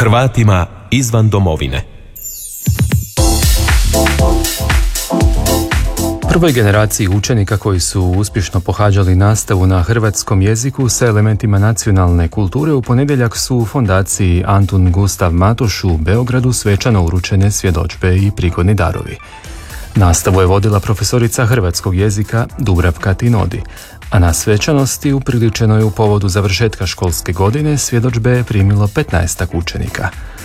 Hrvatima izvan domovine. Prvoj generaciji učenika koji su uspješno pohađali nastavu na hrvatskom jeziku sa elementima nacionalne kulture u ponedjeljak su u fondaciji Antun Gustav Matoš u Beogradu svečano uručene svjedodžbe i prigodni darovi. Nastavu je vodila profesorica hrvatskog jezika Dubravka Tinodi, a na svečanosti upriličenoj u povodu završetka školske godine svjedodžbe je primilo 15 učenika.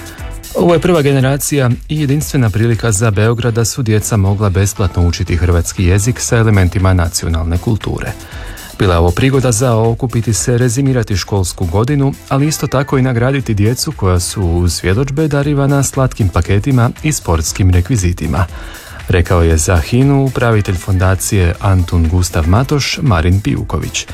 Ovo je prva generacija i jedinstvena prilika za Beograd da su djeca mogla besplatno učiti hrvatski jezik sa elementima nacionalne kulture. Bila je ovo prigoda za okupiti se, rezimirati školsku godinu, ali isto tako i nagraditi djecu koja su uz svjedodžbe darivana slatkim paketima i sportskim rekvizitima, rekao je za HINA-u upravitelj fondacije Antun Gustav Matoš Marin Pijuković.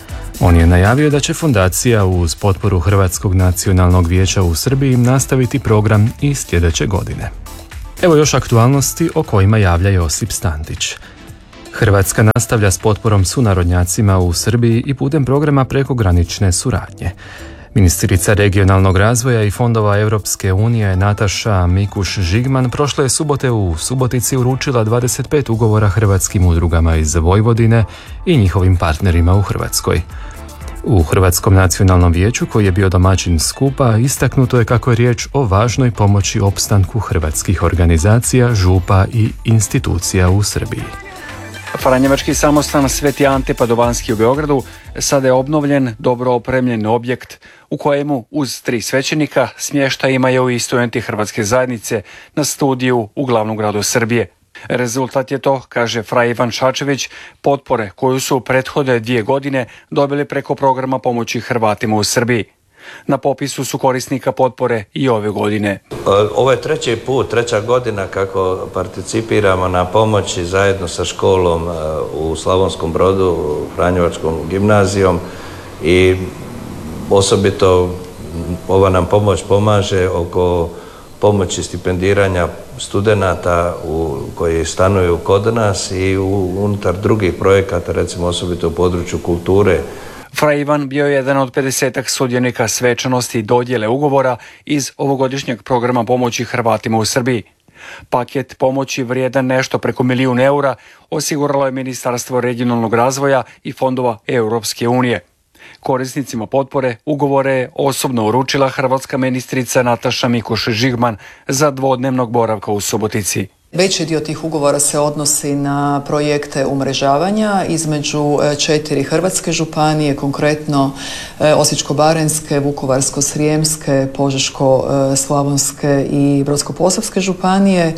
On je najavio da će fondacija uz potporu Hrvatskog nacionalnog vijeća u Srbiji nastaviti program i sljedeće godine. Evo još aktualnosti o kojima javlja Josip Stantić. Hrvatska nastavlja s potporom sunarodnjacima u Srbiji i putem programa prekogranične suradnje. Ministrica regionalnog razvoja i fondova Europske unije Nataša Mikuš-Žigman prošle je subote u Subotici uručila 25 ugovora hrvatskim udrugama iz Vojvodine i njihovim partnerima u Hrvatskoj. U Hrvatskom nacionalnom vijeću, koji je bio domaćin skupa, istaknuto je kako je riječ o važnoj pomoći opstanku hrvatskih organizacija, župa i institucija u Srbiji. Franjevački samostan Sveti Ante Padovanski u Beogradu sada je obnovljen, dobro opremljen objekt u kojemu uz 3 svećenika smještaj imaju i studenti Hrvatske zajednice na studiju u glavnom gradu Srbije. Rezultat je to, kaže Fra Ivan Šačević, potpore koju su prethode 2 godine dobili preko programa pomoći Hrvatima u Srbiji. Na popisu su korisnika potpore i ove godine. Ovo je treća godina kako participiramo na pomoći zajedno sa školom u Slavonskom Brodu, Franjevačkom gimnazijom, i osobito ova nam pomoć pomaže oko pomoći stipendiranja studenata koji stanuju kod nas i unutar drugih projekata, recimo osobito u području kulture. Fra Ivan bio je jedan od 50 sudionika svečanosti i dodjele ugovora iz ovogodišnjeg programa pomoći Hrvatima u Srbiji. Paket pomoći vrijedan nešto preko 1 milijun eura osiguralo je Ministarstvo regionalnog razvoja i fondova Europske unije. Korisnicima potpore ugovore je osobno uručila hrvatska ministrica Nataša Mikuš-Žigman za dvodnevnog boravka u Subotici. Veći dio tih ugovora se odnosi na projekte umrežavanja između 4 hrvatske županije, konkretno Osječko-baranjske, Vukovarsko-srijemske, Požeško-slavonske i Brodsko-posavske županije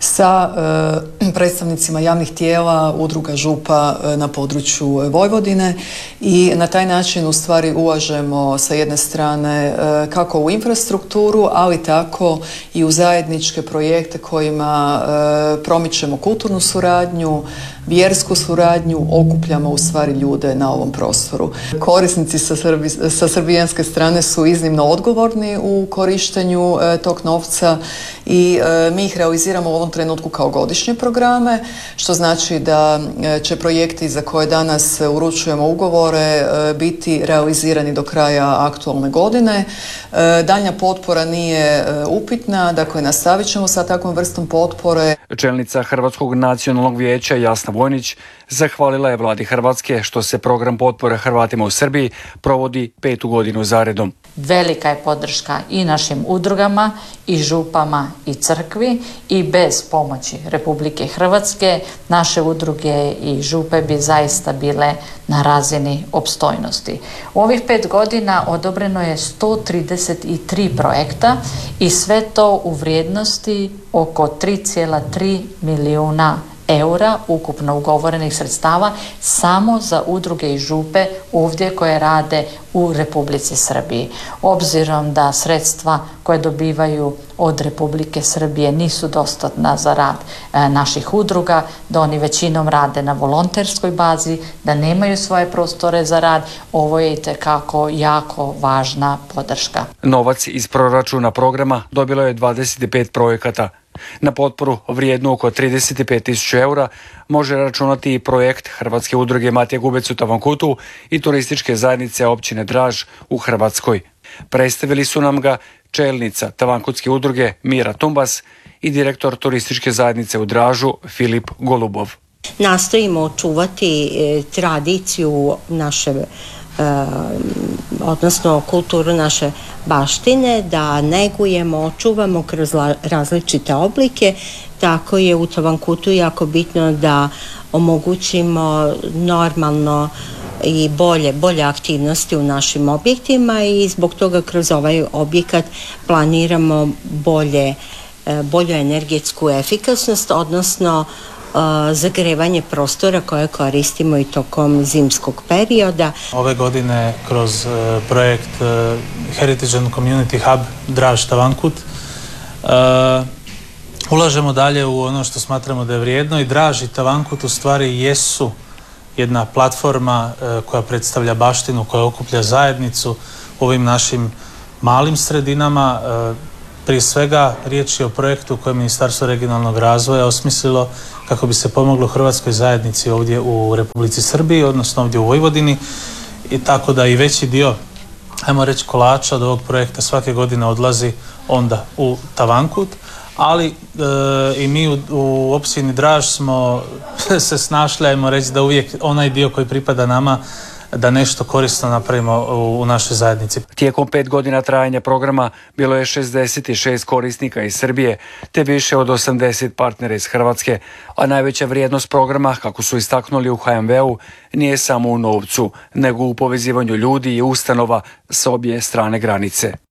sa predstavnicima javnih tijela, udruga župa na području Vojvodine, i na taj način u stvari ulažemo sa jedne strane kako u infrastrukturu, ali tako i u zajedničke projekte kojima promičemo kulturnu suradnju, vjersku suradnju, okupljamo u stvari ljude na ovom prostoru. Korisnici sa srbijanske strane su iznimno odgovorni u korištenju tog novca i mi ih realiziramo u ovom trenutku kao godišnje programe, što znači da će projekti za koje danas uručujemo ugovore biti realizirani do kraja aktualne godine. Daljnja potpora nije upitna, dakle nastavit ćemo sa takvom vrstom potpore. Čelnica Hrvatskog nacionalnog vijeća Jasna Vojnić zahvalila je vladi Hrvatske što se program potpore Hrvatima u Srbiji provodi 5. godinu zaredom. Velika je podrška i našim udrugama, i župama, i crkvi, i bez pomoći Republike Hrvatske naše udruge i župe bi zaista bile na razini opstojnosti. U ovih 5 godina odobreno je 133 projekta i sve to u vrijednosti oko 3,3 milijuna eura ukupno ugovorenih sredstava samo za udruge i župe ovdje koje rade u Republici Srbiji. Obzirom da sredstva koje dobivaju od Republike Srbije nisu dostatna za rad naših udruga, da oni većinom rade na volonterskoj bazi, da nemaju svoje prostore za rad, ovo je itekako jako važna podrška. Novac iz proračuna programa dobilo je 25 projekata. Na potporu vrijednu oko 35.000 eura može računati i projekt Hrvatske udruge Matija Gubec u Tavankutu i turističke zajednice općine Draž u Hrvatskoj. Predstavili su nam ga čelnica Tavankutske udruge Mira Tumbas i direktor turističke zajednice u Dražu Filip Golubov. Nastojimo očuvati tradiciju naše, odnosno kulturu naše baštine, da negujemo, očuvamo kroz različite oblike. Tako je u Tavankutu jako bitno da omogućimo normalno i bolje aktivnosti u našim objektima i zbog toga kroz ovaj objekat planiramo bolju energetsku efikasnost, odnosno zagrevanje prostora koje koristimo i tokom zimskog perioda. Ove godine kroz projekt Heritage and Community Hub Draž Tavankut ulažemo dalje u ono što smatramo da je vrijedno i Draž i Tavankut u stvari jesu jedna platforma koja predstavlja baštinu, koja okuplja zajednicu u ovim našim malim sredinama. Prije svega riječ je o projektu koje je Ministarstvo regionalnog razvoja osmislilo kako bi se pomoglo hrvatskoj zajednici ovdje u Republici Srbiji, odnosno ovdje u Vojvodini, i tako da i veći dio, ajmo reći, kolača od ovog projekta svake godine odlazi onda u Tavankut, ali i mi u općini Draž smo se snašli, ajmo reći, da uvijek onaj dio koji pripada nama da nešto korisno napravimo u našoj zajednici. Tijekom 5 godina trajanja programa bilo je 66 korisnika iz Srbije te više od 80 partnera iz Hrvatske, a najveća vrijednost programa, kako su istaknuli u HMV-u, nije samo u novcu, nego u povezivanju ljudi i ustanova s obje strane granice.